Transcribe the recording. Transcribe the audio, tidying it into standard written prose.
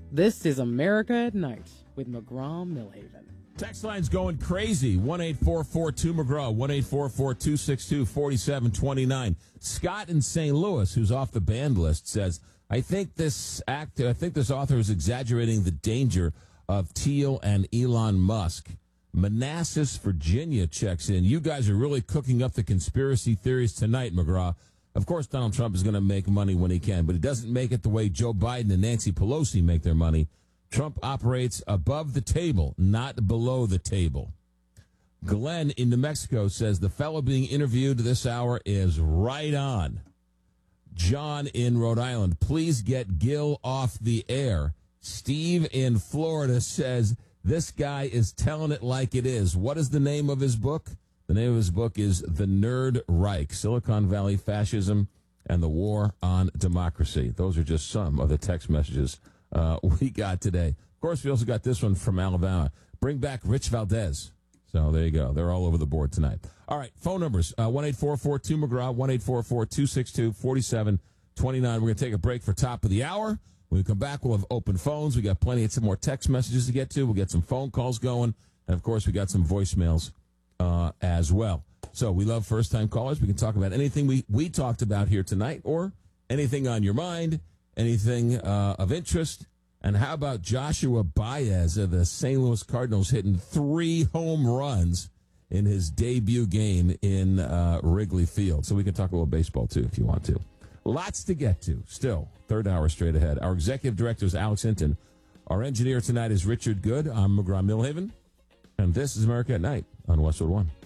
This is America at Night with McGraw-Millhaven. Text line's going crazy. 1-844-2-McGraw, 1-844-262-4729. Scott in St. Louis, who's off the banned list, says, I think this author is exaggerating the danger of Thiel and Elon Musk. Manassas, Virginia checks in. You guys are really cooking up the conspiracy theories tonight, McGraw. Of course, Donald Trump is going to make money when he can, but he doesn't make it the way Joe Biden and Nancy Pelosi make their money. Trump operates above the table, not below the table. Glenn in New Mexico says the fellow being interviewed this hour is right on. John in Rhode Island, please get Gil off the air. Steve in Florida says this guy is telling it like it is. What is the name of his book? The name of his book is The Nerd Reich, Silicon Valley Fascism and the War on Democracy. Those are just some of the text messages we got today. Of course, we also got this one from Alabama. Bring back Rich Valdez. So there you go. They're all over the board tonight. All right, phone numbers, 1-844-2-McGraw, 1-844-262-4729. We're going to take a break for top of the hour. When we come back, we'll have open phones. We got plenty of some more text messages to get to. We'll get some phone calls going. And, of course, we got some voicemails as well. So we love first-time callers. We can talk about anything we talked about here tonight or anything on your mind, anything of interest. And how about Joshua Baez of the St. Louis Cardinals hitting 3 home runs in his debut game in Wrigley Field? So we can talk a little baseball, too, if you want to. Lots to get to. Still, third hour straight ahead. Our executive director is Alex Hinton. Our engineer tonight is Richard Good. I'm McGraw-Millhaven. And this is America at Night on Westwood One.